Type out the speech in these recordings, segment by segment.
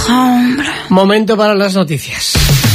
Momento para las noticias.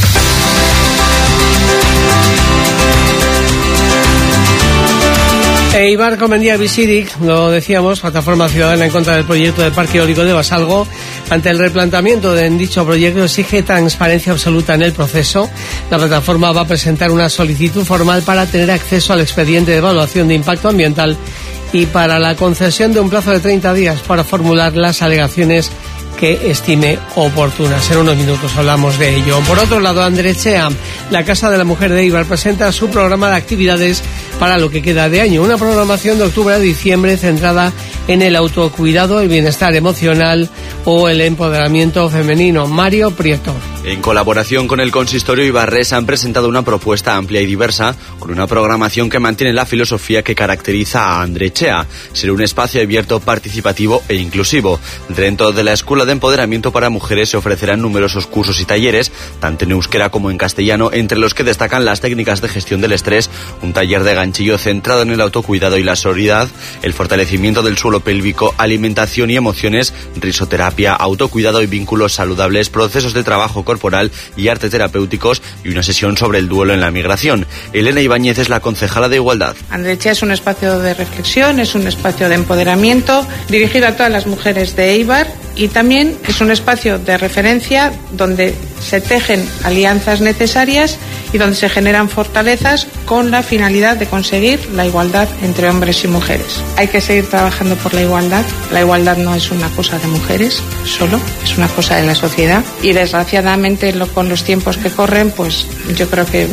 Eibar Comendia Bizirik, lo decíamos, plataforma ciudadana en contra del proyecto del Parque Eólico de Basalgo. Ante el replanteamiento de dicho proyecto exige transparencia absoluta en el proceso. La plataforma va a presentar una solicitud formal para tener acceso al expediente de evaluación de impacto ambiental y para la concesión de un plazo de 30 días para formular las alegaciones que estime oportunas. En unos minutos hablamos de ello. Por otro lado, Andrechea, la Casa de la Mujer de Eibar, presenta su programa de actividades para lo que queda de año. Una programación de octubre a diciembre centrada en el autocuidado, el bienestar emocional o el empoderamiento femenino. Mario Prieto. En colaboración con el Consistorio Ibarres han presentado una propuesta amplia y diversa con una programación que mantiene la filosofía que caracteriza a Andrechea, ser un espacio abierto, participativo e inclusivo. Dentro de la Escuela de Empoderamiento para Mujeres se ofrecerán numerosos cursos y talleres, tanto en euskera como en castellano, entre los que destacan las técnicas de gestión del estrés, un taller de ganchillo centrado en el autocuidado y la sororidad, el fortalecimiento del suelo pélvico, alimentación y emociones, risoterapia, autocuidado y vínculos saludables, procesos de trabajo corporal y arte terapéuticos y una sesión sobre el duelo en la migración. Elena Ibáñez es la concejala de Igualdad. Andrechea es un espacio de reflexión, es un espacio de empoderamiento dirigido a todas las mujeres de Eibar y también es un espacio de referencia donde se tejen alianzas necesarias y donde se generan fortalezas con la finalidad de conseguir la igualdad entre hombres y mujeres. Hay que seguir trabajando por la igualdad. La igualdad no es una cosa de mujeres solo, es una cosa de la sociedad y desgraciadamente con los tiempos que corren, pues yo creo que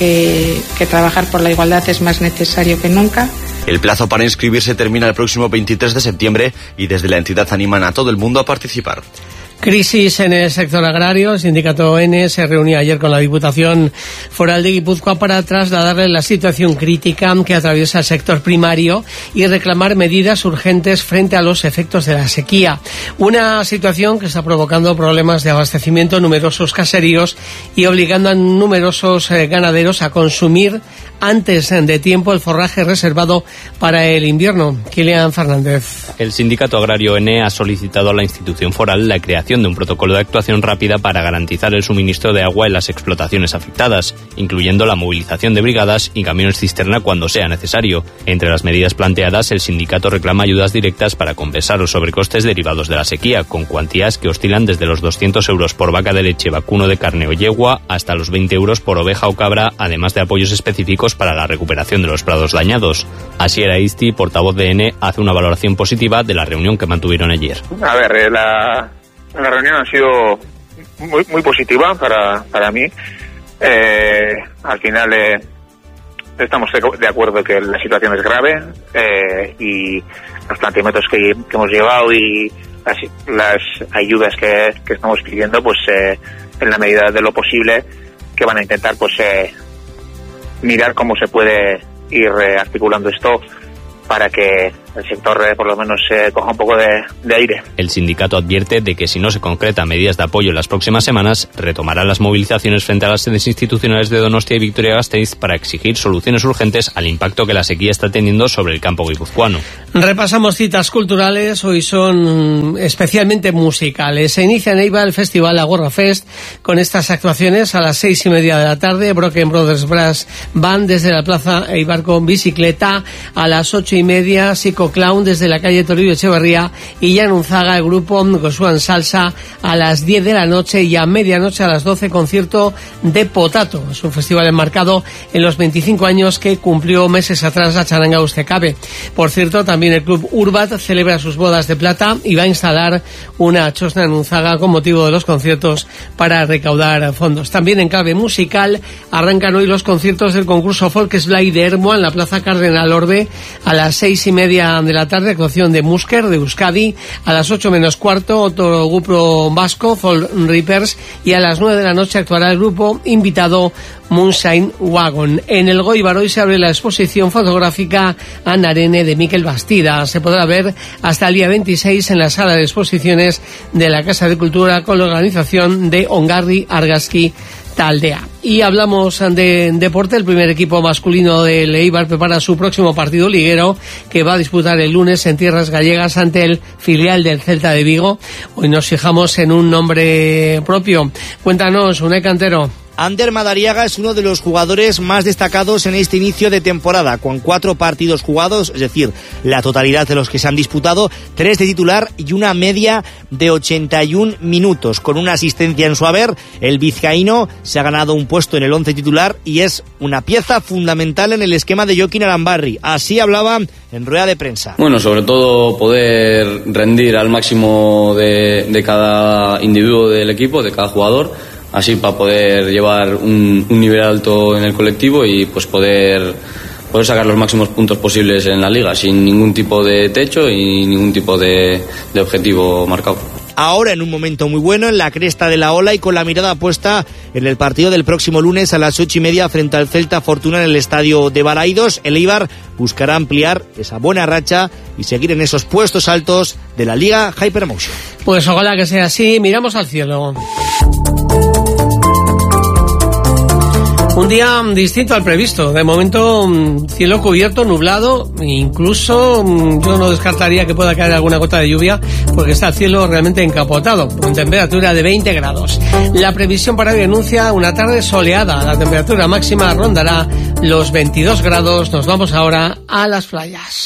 trabajar por la igualdad es más necesario que nunca. El plazo para inscribirse termina el próximo 23 de septiembre y desde la entidad animan a todo el mundo a participar. Crisis en el sector agrario. El sindicato ON se reunió ayer con la Diputación Foral de Guipúzcoa para trasladarle la situación crítica que atraviesa el sector primario y reclamar medidas urgentes frente a los efectos de la sequía. Una situación que está provocando problemas de abastecimiento en numerosos caseríos y obligando a numerosos ganaderos a consumir antes de tiempo el forraje reservado para el invierno. Kilian Fernández. El sindicato agrario ON ha solicitado a la institución foral la creación de un protocolo de actuación rápida para garantizar el suministro de agua en las explotaciones afectadas, incluyendo la movilización de brigadas y camiones cisterna cuando sea necesario. Entre las medidas planteadas, el sindicato reclama ayudas directas para compensar los sobrecostes derivados de la sequía, con cuantías que oscilan desde los 200 euros por vaca de leche, vacuno de carne o yegua hasta los 20 euros por oveja o cabra, además de apoyos específicos para la recuperación de los prados dañados. Asier Aisti, portavoz de ENE, hace una valoración positiva de la reunión que mantuvieron ayer. A ver, la reunión ha sido muy positiva para mí. Al final estamos de acuerdo que la situación es grave y los planteamientos que hemos llevado y las ayudas que estamos pidiendo, pues en la medida de lo posible que van a intentar pues mirar cómo se puede ir articulando esto para que el sector por lo menos coja un poco de aire. El sindicato advierte de que si no se concretan medidas de apoyo en las próximas semanas, retomará las movilizaciones frente a las sedes institucionales de Donostia y Vitoria-Gasteiz para exigir soluciones urgentes al impacto que la sequía está teniendo sobre el campo guipuzcoano. Repasamos citas culturales, hoy son especialmente musicales. Se inicia en Eibar el festival Agorra Fest con estas actuaciones a las 6:30 de la tarde. Broken Brothers Brass Band desde la plaza Eibar con bicicleta, a las 8:30 Psico Clown desde la calle Toribio Echeverría y Jan Unzaga, el grupo Gosuan Salsa a las 10 de la noche y a medianoche a las 12 concierto de Potato. Es un festival enmarcado en los 25 años que cumplió meses atrás la charanga Ustecabe. Por cierto, también el club Urbat celebra sus bodas de plata y va a instalar una chosna en Unzaga con motivo de los conciertos para recaudar fondos. También en clave musical arrancan hoy los conciertos del concurso Folkslay de Ermua en la plaza Cardenal Orbe a las 6:30 de la tarde, actuación de Musker de Euskadi, a las 8 menos cuarto otro grupo vasco, Folk Reapers, y a las 9 de la noche actuará el grupo invitado Moonshine Wagon. En el Goibar hoy se abre la exposición fotográfica Anarene de Miquel Bastida. Se podrá ver hasta el día 26 en la sala de exposiciones de la Casa de Cultura con la organización de Ongarri Argazki Taldea. Y hablamos de deporte. El primer equipo masculino del Eibar prepara su próximo partido liguero, que va a disputar el lunes en tierras gallegas ante el filial del Celta de Vigo. Hoy nos fijamos en un nombre propio. Cuéntanos, Unai Cantero. Ander Madariaga es uno de los jugadores más destacados en este inicio de temporada, con 4 partidos jugados, es decir, la totalidad de los que se han disputado, 3 de titular y una media de 81 minutos. Con una asistencia en su haber, el vizcaíno se ha ganado un puesto en el 11 titular y es una pieza fundamental en el esquema de Joaquín Arambarri. Así hablaba en rueda de prensa. Bueno, sobre todo poder rendir al máximo de cada individuo del equipo, de cada jugador, así para poder llevar un nivel alto en el colectivo y pues poder sacar los máximos puntos posibles en la liga, sin ningún tipo de techo y ningún tipo de objetivo marcado. Ahora en un momento muy bueno, en la cresta de la ola y con la mirada puesta en el partido del próximo lunes a las 8:30 frente al Celta Fortuna en el estadio de Balaidos. El Eibar buscará ampliar esa buena racha y seguir en esos puestos altos de la Liga Hypermotion. Pues ojalá que sea así. Miramos al cielo. Un día distinto al previsto. De momento, cielo cubierto, nublado. Incluso yo no descartaría que pueda caer alguna gota de lluvia, porque está el cielo realmente encapotado, con temperatura de 20 grados. La previsión para hoy anuncia una tarde soleada. La temperatura máxima rondará los 22 grados. Nos vamos ahora a las playas.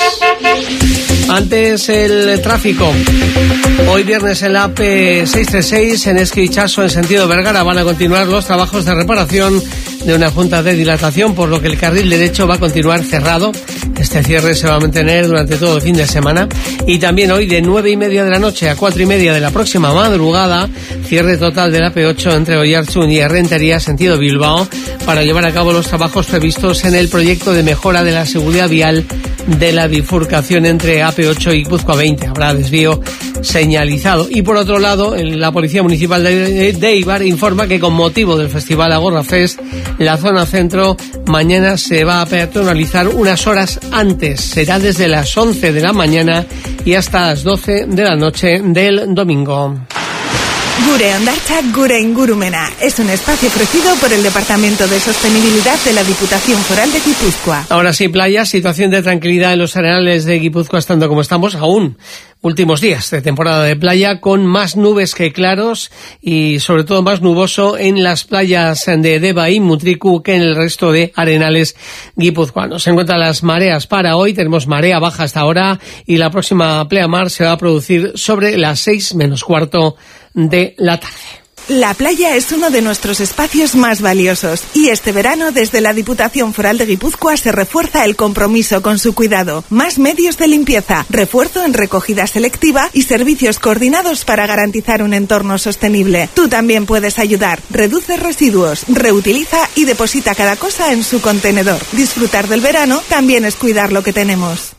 Antes el tráfico. Hoy viernes en la AP636 en Esquichazo en sentido Vergara van a continuar los trabajos de reparación de una junta de dilatación, por lo que el carril derecho va a continuar cerrado. Este cierre se va a mantener durante todo el fin de semana. Y también hoy de 9:30 de la noche a 4:30 de la próxima madrugada, cierre total de la AP8 entre Oiartzun y Errentería sentido Bilbao, para llevar a cabo los trabajos previstos en el proyecto de mejora de la seguridad vial de la bifurcación entre AP8 y Guipúzcoa 20. Habrá desvío señalizado. Y por otro lado, la Policía Municipal de Eibar informa que con motivo del Festival Agorra Fest, la zona centro mañana se va a peatonalizar unas horas antes. Será desde las 11 de la mañana y hasta las 12 de la noche del domingo. Gure Hondartzak Gure Ingurumena es un espacio ofrecido por el Departamento de Sostenibilidad de la Diputación Foral de Guipúzcoa. Ahora sí, playa, situación de tranquilidad en los arenales de Guipúzcoa, estando como estamos aún. Últimos días de temporada de playa, con más nubes que claros y sobre todo más nuboso en las playas de Deva y Mutriku que en el resto de arenales guipuzcoanos. En cuanto a las mareas para hoy, tenemos marea baja hasta ahora y la próxima pleamar se va a producir sobre las 6 menos cuarto de la tarde. La playa es uno de nuestros espacios más valiosos y este verano desde la Diputación Foral de Guipúzcoa se refuerza el compromiso con su cuidado. Más medios de limpieza, refuerzo en recogida selectiva y servicios coordinados para garantizar un entorno sostenible. Tú también puedes ayudar. Reduce residuos, reutiliza y deposita cada cosa en su contenedor. Disfrutar del verano también es cuidar lo que tenemos.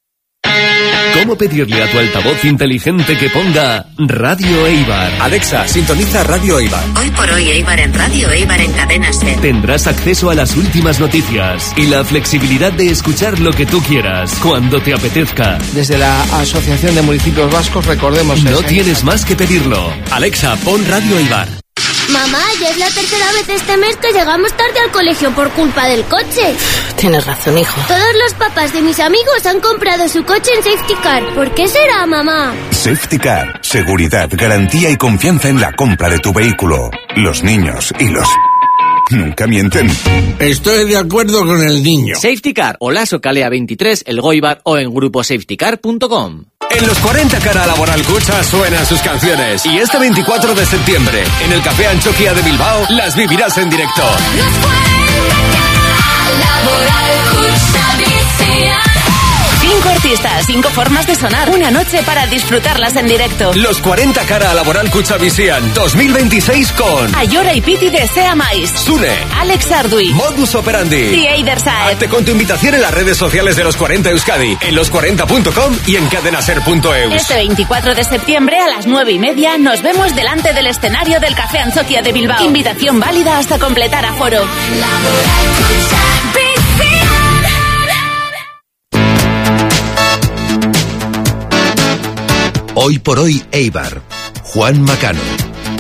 ¿Cómo pedirle a tu altavoz inteligente que ponga Radio Eibar? Alexa, sintoniza Radio Eibar. Hoy por hoy Eibar en Radio Eibar en Cadena SER. Tendrás acceso a las últimas noticias y la flexibilidad de escuchar lo que tú quieras, cuando te apetezca. Desde la Asociación de Municipios Vascos, recordemos... No tienes más que pedirlo. Alexa, pon Radio Eibar. Mamá, ya es la tercera vez este mes que llegamos tarde al colegio por culpa del coche. Tienes razón, hijo. Todos los papás de mis amigos han comprado su coche en Safety Car. ¿Por qué será, mamá? Safety Car. Seguridad, garantía y confianza en la compra de tu vehículo. Los niños y los... nunca mienten. Estoy de acuerdo con el niño. Safety Car, Olaso Calea 23, El Goibar o en gruposafetycar.com. En los 40 Cara Laboral Cucha suenan sus canciones. Y este 24 de septiembre, en el Café Anchoquia de Bilbao, las vivirás en directo. Los 40 Cara Laboral Cucha Vicía. 5 artistas, 5 formas de sonar. Una noche para disfrutarlas en directo. Los 40 Cara Laboral Cuchavisian 2026 con Ayora y Piti de Sea Mais, Sune, Alex Ardui, Modus Operandi, The Eiderside. Hazte con tu invitación en las redes sociales de Los 40 Euskadi, en los40.com y en cadenaser.eus. Este 24 de septiembre a las 9:30 nos vemos delante del escenario del Café Anchoquia de Bilbao. Invitación válida hasta completar aforo. Hoy por hoy Eibar. Juan Macano.